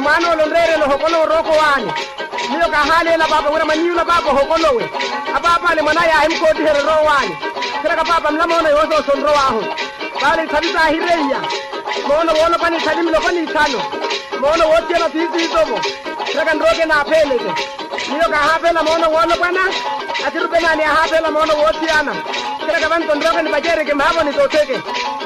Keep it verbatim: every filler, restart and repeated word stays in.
mano londere lo hokolo roko wani niyo ka hale la baba wala maniu la baba hokolo we ababa le manaya him ko dire ro wani kira ka baba mlamo na yoso sonro aho bali sabita hireya mono wono pani sadim lo pani kano mono wote na tisi tobo kira kan roke na pele ke niyo ka hape la mono wono pana atiru bena ni hape la mono wote ana kira ka ban ton roke ni bajere ke mabo ni toteke